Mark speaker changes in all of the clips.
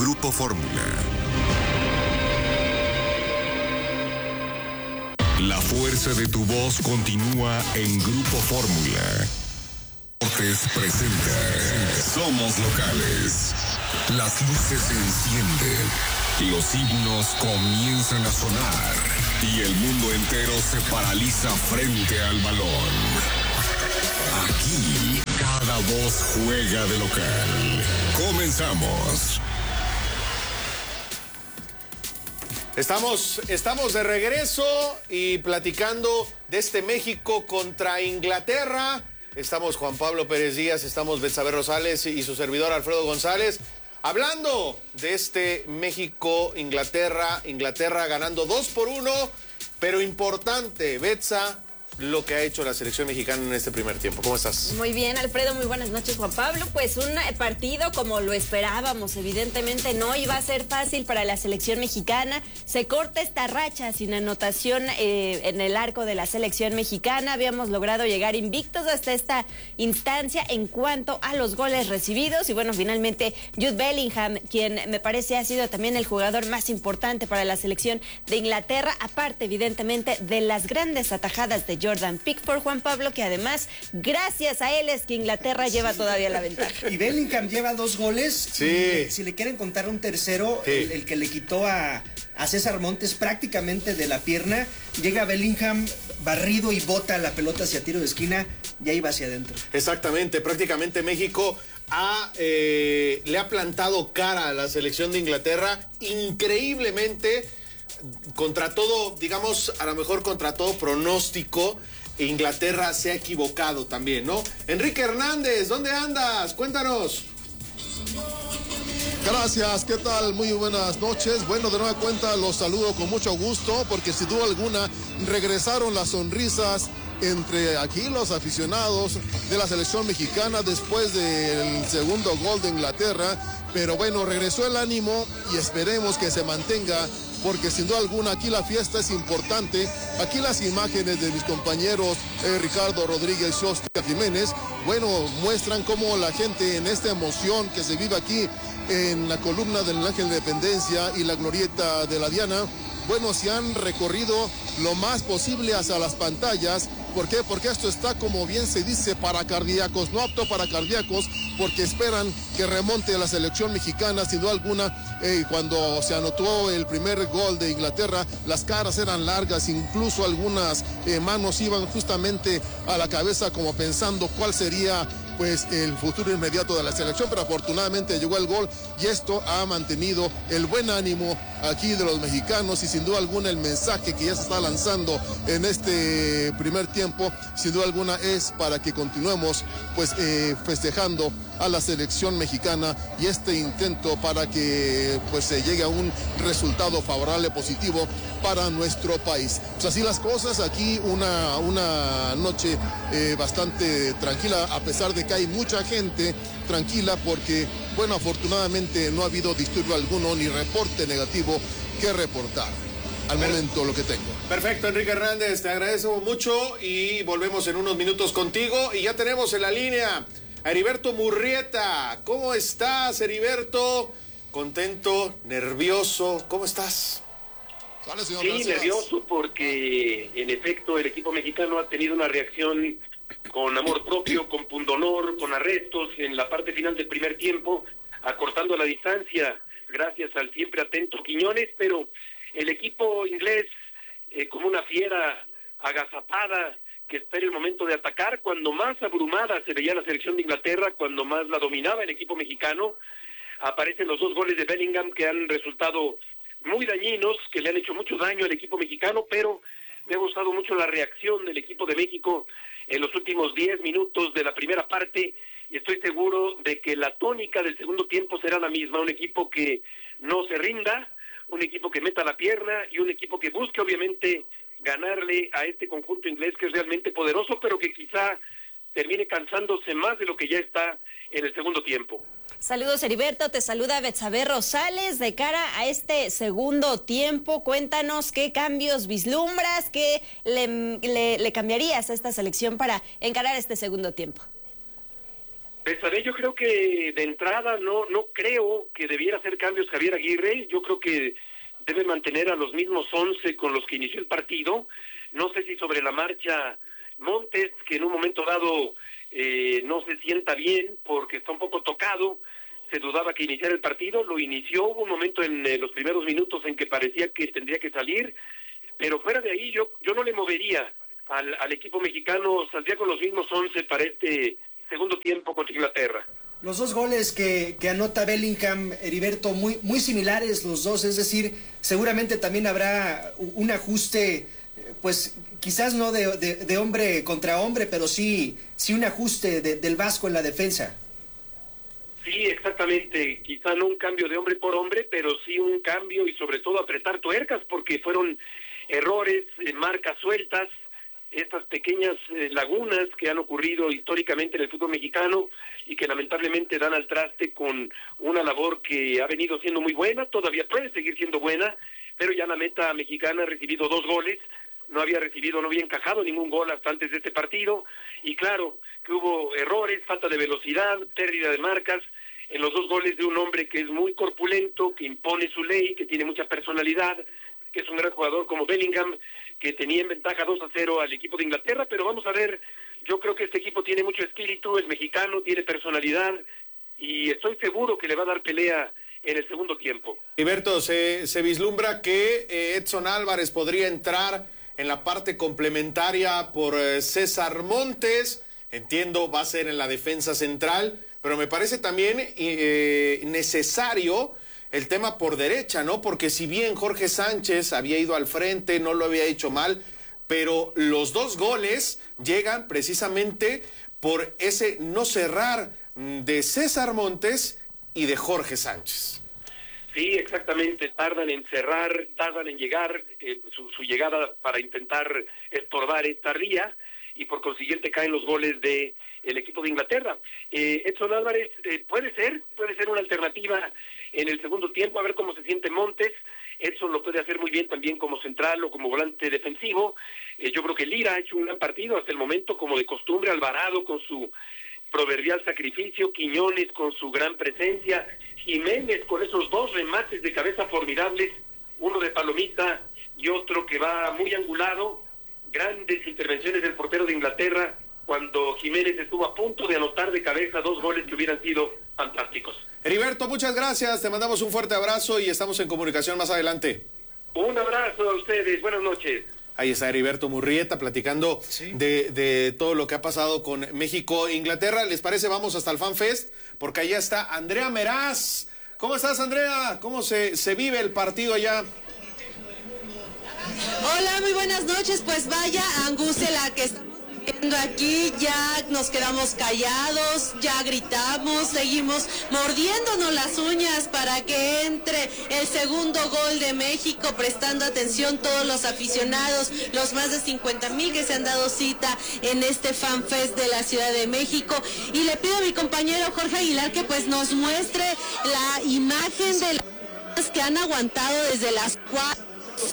Speaker 1: Grupo Fórmula. La fuerza de tu voz continúa en Grupo Fórmula. Presenta Somos Locales. Las luces se encienden, los himnos comienzan a sonar y el mundo entero se paraliza frente al balón. Aquí cada voz juega de local. Comenzamos.
Speaker 2: Estamos de regreso y platicando de este México contra Inglaterra. Estamos Juan Pablo Pérez Díaz, estamos Betsabe Rosales y su servidor Alfredo González, hablando de este México-Inglaterra, Inglaterra ganando 2-1, pero importante, Betsa, lo que ha hecho la selección mexicana en este primer tiempo. ¿Cómo estás?
Speaker 3: Muy bien, Alfredo, muy buenas noches, Juan Pablo. Pues un partido como lo esperábamos, evidentemente no iba a ser fácil para la selección mexicana. Se corta esta racha sin anotación en el arco de la selección mexicana. Habíamos logrado llegar invictos hasta esta instancia en cuanto a los goles recibidos. Y bueno, finalmente Jude Bellingham, quien me parece ha sido también el jugador más importante para la selección de Inglaterra, aparte evidentemente de las grandes atajadas de Jordan Pickford, Juan Pablo, que además, gracias a él es que Inglaterra lleva todavía la ventaja.
Speaker 4: Y Bellingham lleva 2 goles.
Speaker 2: Sí.
Speaker 4: Si le quieren contar un tercero, sí. el que le quitó a César Montes prácticamente de la pierna, llega Bellingham barrido y bota la pelota hacia tiro de esquina, ya iba hacia adentro.
Speaker 2: Exactamente, prácticamente México le ha plantado cara a la selección de Inglaterra, increíblemente. Contra todo, digamos, a lo mejor contra todo pronóstico, Inglaterra se ha equivocado también, ¿no? Enrique Hernández, ¿dónde andas? Cuéntanos.
Speaker 5: Gracias, ¿qué tal? Muy buenas noches. Bueno, de nueva cuenta los saludo con mucho gusto porque sin duda alguna regresaron las sonrisas entre aquí los aficionados de la selección mexicana después del segundo gol de Inglaterra. Pero bueno, regresó el ánimo y esperemos que se mantenga, porque sin duda alguna aquí la fiesta es importante. Aquí las imágenes de mis compañeros Ricardo Rodríguez y Oscar Jiménez, bueno, muestran cómo la gente en esta emoción que se vive aquí en la columna del Ángel de Independencia y la glorieta de la Diana, bueno, se han recorrido lo más posible hacia las pantallas. ¿Por qué? Porque esto está, como bien se dice, para cardíacos, no apto para cardíacos, porque esperan que remonte la selección mexicana, sin duda alguna. Cuando se anotó el primer gol de Inglaterra, las caras eran largas, incluso algunas manos iban justamente a la cabeza como pensando cuál sería pues el futuro inmediato de la selección, pero afortunadamente llegó el gol y esto ha mantenido el buen ánimo aquí de los mexicanos y sin duda alguna el mensaje que ya se está lanzando en este primer tiempo, sin duda alguna es para que continuemos pues festejando a la selección mexicana y este intento para que pues se llegue a un resultado favorable, positivo para nuestro país. Pues así las cosas, aquí una noche bastante tranquila, a pesar de que hay mucha gente tranquila porque, bueno, afortunadamente no ha habido disturbio alguno ni reporte negativo que reportar. Al momento lo que tengo.
Speaker 2: Perfecto, Enrique Hernández, te agradezco mucho y volvemos en unos minutos contigo. Y ya tenemos en la línea a Heriberto Murrieta. ¿Cómo estás, Heriberto? ¿Contento? ¿Nervioso? ¿Cómo estás?
Speaker 5: Vale, señor,
Speaker 6: sí,
Speaker 5: gracias.
Speaker 6: nervioso porque en efecto el equipo mexicano ha tenido una reacción con amor propio, con pundonor, con arrestos en la parte final del primer tiempo, acortando la distancia gracias al siempre atento Quiñones, pero el equipo inglés como una fiera agazapada que espera el momento de atacar, cuando más abrumada se veía la selección de Inglaterra, cuando más la dominaba el equipo mexicano, aparecen los 2 goles de Bellingham que han resultado muy dañinos, que le han hecho mucho daño al equipo mexicano, pero me ha gustado mucho la reacción del equipo de México en los últimos 10 minutos de la primera parte, y estoy seguro de que la tónica del segundo tiempo será la misma, un equipo que no se rinda, un equipo que meta la pierna y un equipo que busque obviamente ganarle a este conjunto inglés que es realmente poderoso, pero que quizá termine cansándose más de lo que ya está en el segundo tiempo.
Speaker 3: Saludos, Heriberto, te saluda Betsabe Rosales. De cara a este segundo tiempo, cuéntanos qué cambios vislumbras, qué le cambiarías a esta selección para encarar este segundo tiempo.
Speaker 6: Besaré, yo creo que de entrada no creo que debiera hacer cambios Javier Aguirre. Yo creo que debe mantener a los mismos 11 con los que inició el partido. No sé si sobre la marcha Montes, que en un momento dado no se sienta bien porque está un poco tocado, se dudaba que iniciara el partido, lo inició, hubo un momento en los primeros minutos en que parecía que tendría que salir, pero fuera de ahí yo no le movería al equipo mexicano, saldría con los mismos 11 para este segundo tiempo contra Inglaterra.
Speaker 4: Los dos goles que anota Bellingham, Heriberto, muy similares los dos, es decir, seguramente también habrá un ajuste, pues quizás no de hombre contra hombre, pero sí un ajuste del Vasco en la defensa.
Speaker 6: Sí, exactamente, quizá no un cambio de hombre por hombre, pero sí un cambio y sobre todo apretar tuercas, porque fueron errores, marcas sueltas, estas pequeñas lagunas que han ocurrido históricamente en el fútbol mexicano y que lamentablemente dan al traste con una labor que ha venido siendo muy buena, todavía puede seguir siendo buena, pero ya la meta mexicana ha recibido 2 goles, no había encajado ningún gol hasta antes de este partido, y claro que hubo errores, falta de velocidad, pérdida de marcas, en los 2 goles de un hombre que es muy corpulento, que impone su ley, que tiene mucha personalidad, que es un gran jugador como Bellingham, que tenía en ventaja 2-0 al equipo de Inglaterra, pero vamos a ver, yo creo que este equipo tiene mucho espíritu, es mexicano, tiene personalidad, y estoy seguro que le va a dar pelea en el segundo tiempo.
Speaker 2: Heriberto, se vislumbra que Edson Álvarez podría entrar en la parte complementaria por César Montes, entiendo va a ser en la defensa central, pero me parece también necesario el tema por derecha, ¿no? Porque si bien Jorge Sánchez había ido al frente, no lo había hecho mal, pero los 2 goles llegan precisamente por ese no cerrar de César Montes y de Jorge Sánchez.
Speaker 6: Sí, exactamente, tardan en cerrar, tardan en llegar, su llegada para intentar estorbar es tardía y por consiguiente caen los goles de el equipo de Inglaterra. Edson Álvarez puede ser una alternativa en el segundo tiempo, a ver cómo se siente Montes. Edson lo puede hacer muy bien también como central o como volante defensivo. Yo creo que Lira ha hecho un gran partido hasta el momento, como de costumbre, Alvarado con su proverbial sacrificio, Quiñones con su gran presencia, Jiménez con esos 2 remates de cabeza formidables, uno de palomita y otro que va muy angulado, grandes intervenciones del portero de Inglaterra, cuando Jiménez estuvo a punto de anotar de cabeza 2 goles que hubieran sido fantásticos.
Speaker 2: Heriberto, muchas gracias, te mandamos un fuerte abrazo y estamos en comunicación más adelante.
Speaker 6: Un abrazo a ustedes, buenas noches.
Speaker 2: Ahí está Heriberto Murrieta platicando de todo lo que ha pasado con México e Inglaterra. ¿Les parece? Vamos hasta el FanFest, porque allá está Andrea Meraz. ¿Cómo estás, Andrea? ¿Cómo se vive el partido allá?
Speaker 7: Hola, muy buenas noches. Pues vaya angustia la que estamos viendo aquí. Ya nos quedamos callados, ya gritamos, seguimos mordiéndonos las uñas para que entre el segundo gol de México, prestando atención todos los aficionados, los más de 50,000 que se han dado cita en este FanFest de la Ciudad de México. Y le pido a mi compañero Jorge Aguilar que pues nos muestre la imagen de las que han aguantado desde las 4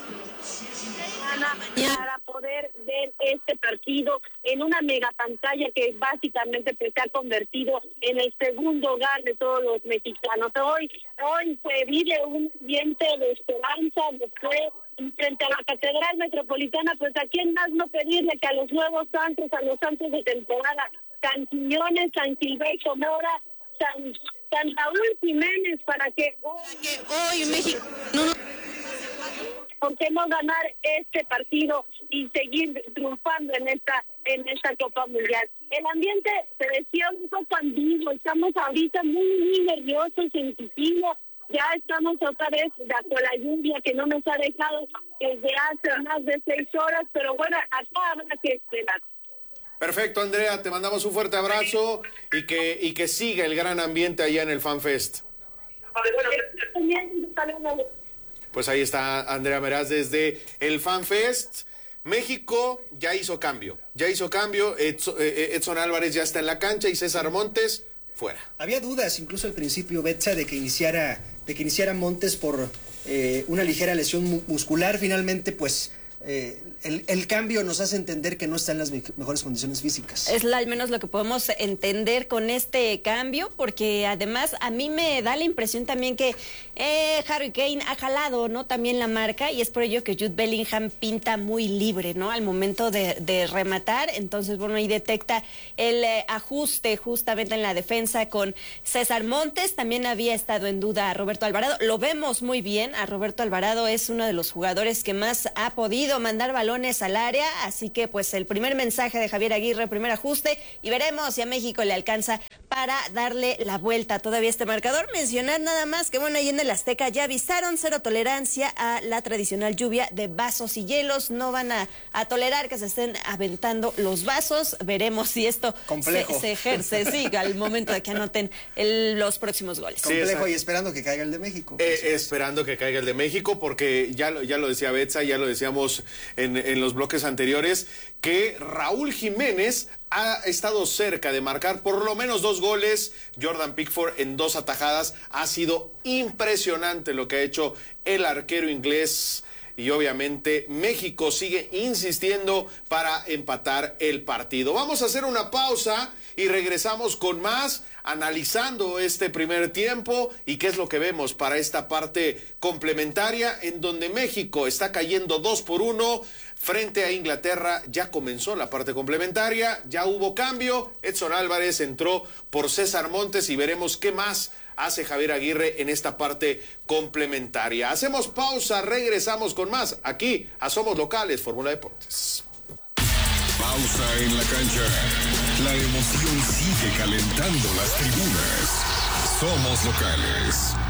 Speaker 8: para poder ver este partido en una mega pantalla que básicamente se ha convertido en el segundo hogar de todos los mexicanos. Hoy se vive un ambiente de esperanza, de fe, frente a la Catedral Metropolitana. Pues a quién más no pedirle que a los nuevos santos, a los santos de temporada, San Quiñones, San Gilberto Mora, San Raúl Jiménez, para que
Speaker 7: hoy México
Speaker 8: podemos ganar este partido y seguir triunfando en esta Copa Mundial. El ambiente se decía un poco ambiguo, estamos ahorita muy nerviosos, sensitivos, ya estamos otra vez bajo la lluvia que no nos ha dejado desde hace más de 6 horas, pero bueno, acá habrá que esperar.
Speaker 2: Perfecto, Andrea, te mandamos un fuerte abrazo y que siga el gran ambiente allá en el FanFest. Pues ahí está Andrea Meraz desde el FanFest. México ya hizo cambio. Edson Álvarez ya está en la cancha y César Montes fuera.
Speaker 4: Había dudas incluso al principio, Betsa, de que iniciara Montes por una ligera lesión muscular. Finalmente, pues el cambio nos hace entender que no está en las mejores condiciones físicas.
Speaker 3: Es al menos lo que podemos entender con este cambio, porque además a mí me da la impresión también que Harry Kane ha jalado, ¿no?, también la marca, y es por ello que Jude Bellingham pinta muy libre, ¿no?, al momento de rematar. Entonces, bueno, ahí detecta el ajuste justamente en la defensa con César Montes. También había estado en duda a Roberto Alvarado. Lo vemos muy bien. A Roberto Alvarado es uno de los jugadores que más ha podido mandar balones al área, así que pues el primer mensaje de Javier Aguirre, primer ajuste, y veremos si a México le alcanza para darle la vuelta todavía a este marcador. Mencionar nada más que, bueno, ahí en el Azteca ya avisaron 0 tolerancia a la tradicional lluvia de vasos y hielos. No van a tolerar que se estén aventando los vasos. Veremos si esto se ejerce, sí, al momento de que anoten los próximos goles.
Speaker 4: Complejo, y esperando que caiga el de México.
Speaker 2: Esperando que caiga el de México, porque ya lo decía Betsa, ya lo decíamos en los bloques anteriores, que Raúl Jiménez ha estado cerca de marcar por lo menos 2 goles. Jordan Pickford en 2 atajadas. Ha sido impresionante lo que ha hecho el arquero inglés. Y obviamente México sigue insistiendo para empatar el partido. Vamos a hacer una pausa y regresamos con más, analizando este primer tiempo y qué es lo que vemos para esta parte complementaria, en donde México está cayendo 2-1 frente a Inglaterra. Ya comenzó la parte complementaria, ya hubo cambio. Edson Álvarez entró por César Montes y veremos qué más hace Javier Aguirre en esta parte complementaria. Hacemos pausa, regresamos con más aquí a Somos Locales, Fórmula Deportes.
Speaker 1: Pausa en la cancha. La emoción sigue calentando las tribunas. Somos Locales.